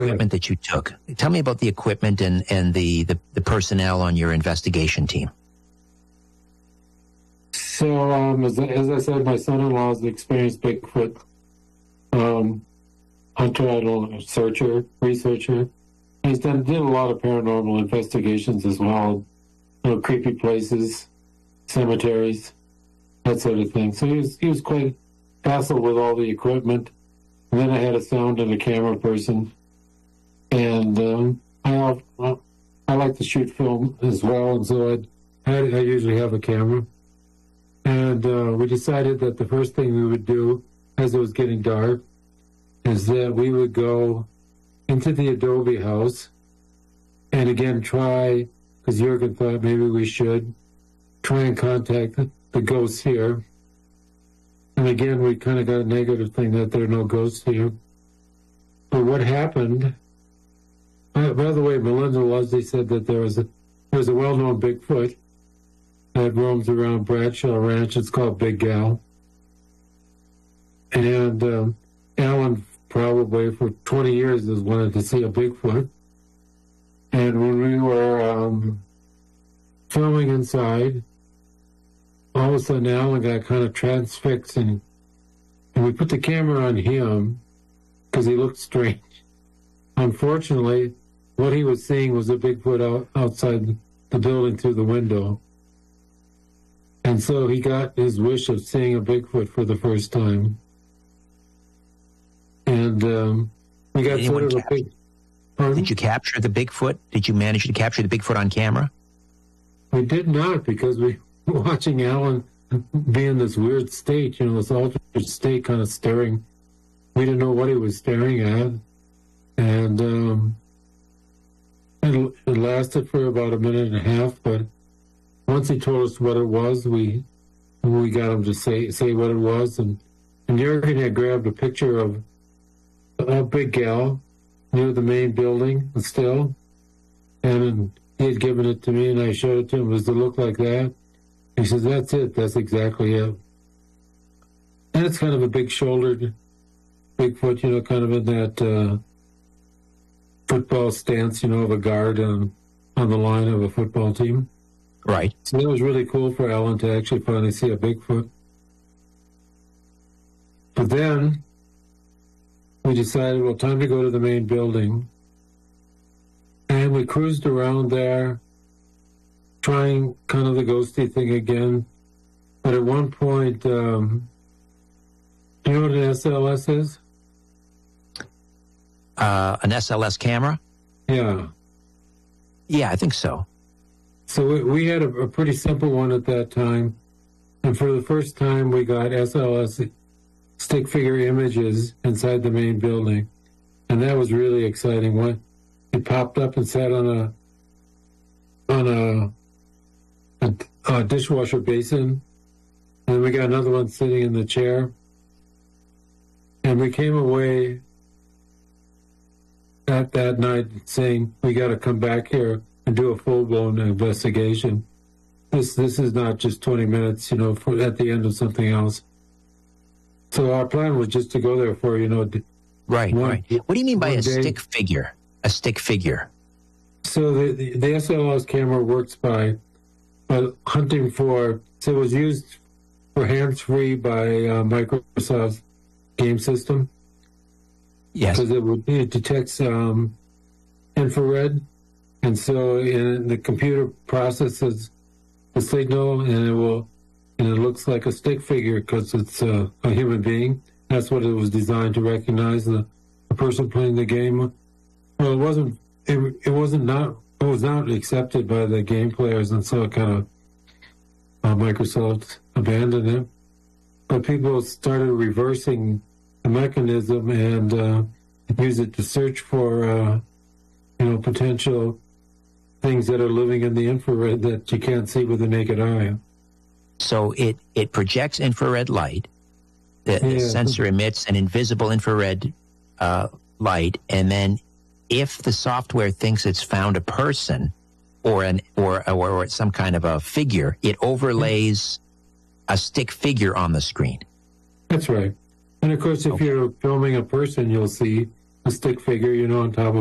equipment that you took. Tell me about the equipment and the personnel on your investigation team. So, as I said, my son-in-law is an experienced Bigfoot hunter, researcher. He's did a lot of paranormal investigations as well, creepy places, cemeteries, that sort of thing. So he was quite facile with all the equipment. And then I had a sound and a camera person, and I like to shoot film as well, and so I usually have a camera. And we decided that the first thing we would do, as it was getting dark, is that we would go into the adobe house and again try, because Jürgen thought maybe we should, try and contact the ghosts here. And again, we kind of got a negative thing that there are no ghosts here. But what happened, by the way, Melinda Leslie said that there was a well-known Bigfoot that roams around Bradshaw Ranch. It's called Big Gal. And Alan probably for 20 years has wanted to see a Bigfoot. And when we were filming inside, all of a sudden Alan got kind of transfixed, and we put the camera on him because he looked strange. Unfortunately, what he was seeing was a Bigfoot outside the building through the window. And so he got his wish of seeing a Bigfoot for the first time. And we got sort of a big... Did you capture the Bigfoot? Did you manage to capture the Bigfoot on camera? We did not, because we were watching Alan be in this weird state, this altered state, kind of staring. We didn't know what he was staring at. And it lasted for about a minute and a half, but once he told us what it was, we got him to say what it was. And Jürgen had grabbed a picture of a Big Gal near the main building still, and he had given it to me, and I showed it to him. Does it look like that? He says, that's it. That's exactly it. And it's kind of a big-shouldered Bigfoot, kind of in that football stance, of a guard on the line of a football team. Right. So that was really cool for Alan to actually finally see a Bigfoot. But then we decided, well, time to go to the main building. And we cruised around there, trying kind of the ghosty thing again. But at one point, do you know what an SLS is? An SLS camera? Yeah. Yeah, I think so. So we had a pretty simple one at that time. And for the first time, we got SLS stick figure images inside the main building. And that was really exciting. When it popped up and sat on a dishwasher basin. And we got another one sitting in the chair. And we came away that night saying, we got to come back here and do a full-blown investigation. This is not just 20 minutes, at the end of something else. So our plan was just to go there for, Right. What do you mean by a stick figure? A stick figure? So the SLS camera works by hunting for, so it was used for hands-free by Microsoft's game system. Yes. Because it detects infrared, and so the computer processes the signal, and it looks like a stick figure because it's a human being. That's what it was designed to recognize, the person playing the game. Well, it was not accepted by the game players, and so it kind of Microsoft abandoned it. But people started reversing the mechanism and use it to search for potential things that are living in the infrared that you can't see with the naked eye. So it projects infrared light. The sensor emits an invisible infrared light, and then if the software thinks it's found a person or some kind of a figure, it overlays a stick figure on the screen. That's right. And of course, if you're filming a person, you'll see a stick figure, on top of